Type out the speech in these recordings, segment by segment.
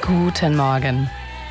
Guten Morgen.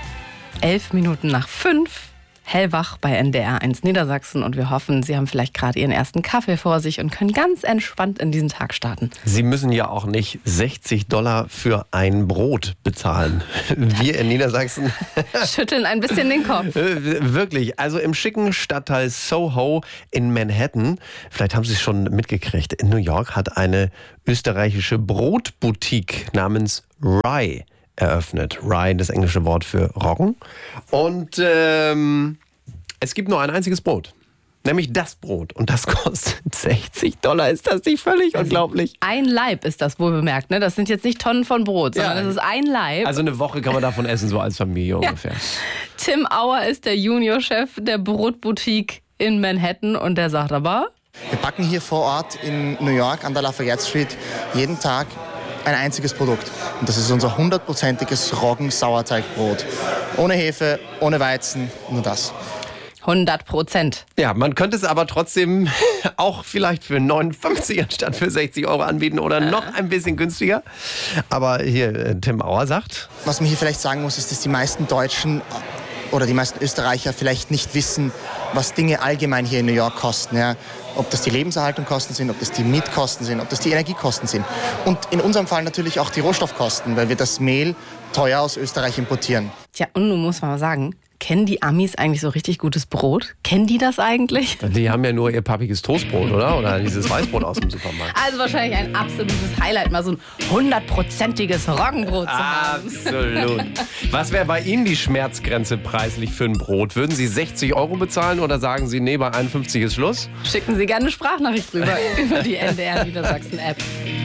5:11, hellwach bei NDR 1 Niedersachsen und wir hoffen, Sie haben vielleicht gerade Ihren ersten Kaffee vor sich und können ganz entspannt in diesen Tag starten. Sie müssen ja auch nicht $60 für ein Brot bezahlen. Wir in Niedersachsen Schütteln ein bisschen den Kopf. Wirklich, also im schicken Stadtteil Soho in Manhattan, vielleicht haben Sie es schon mitgekriegt, in New York hat eine österreichische Brotboutique namens Rye eröffnet. Rye, das englische Wort für Roggen. Und es gibt nur ein einziges Brot. Nämlich das Brot. Und das kostet $60. Ist das nicht völlig unglaublich? Ein Laib ist das wohl bemerkt, ne? Das sind jetzt nicht Tonnen von Brot, sondern das ist ein Laib. Also eine Woche kann man davon essen, so als Familie ungefähr. Tim Auer ist der Juniorchef der Brotboutique in Manhattan und der sagt aber... Wir backen hier vor Ort in New York an der Lafayette Street jeden Tag ein einziges Produkt. Und das ist unser 100%iges Roggen-Sauerteigbrot. Ohne Hefe, ohne Weizen, nur das. 100%. Ja, man könnte es aber trotzdem auch vielleicht für 59 anstatt für €60 anbieten oder noch ein bisschen günstiger. Aber hier, Tim Auer sagt... Was man hier vielleicht sagen muss, ist, dass die meisten Deutschen oder die meisten Österreicher vielleicht nicht wissen, was Dinge allgemein hier in New York kosten. Ja? Ob das die Lebenserhaltungskosten sind, ob das die Mietkosten sind, ob das die Energiekosten sind. Und in unserem Fall natürlich auch die Rohstoffkosten, weil wir das Mehl teuer aus Österreich importieren. Tja, und nun muss man mal sagen, kennen die Amis eigentlich so richtig gutes Brot? Kennen die das eigentlich? Die haben ja nur ihr pappiges Toastbrot, oder? Oder dieses Weißbrot aus dem Supermarkt. Also wahrscheinlich ein absolutes Highlight, mal so ein 100%iges Roggenbrot zu haben. Absolut. Was wäre bei Ihnen die Schmerzgrenze preislich für ein Brot? Würden Sie €60 bezahlen oder sagen Sie, nee, bei 51 ist Schluss? Schicken Sie gerne eine Sprachnachricht rüber über die NDR Niedersachsen App.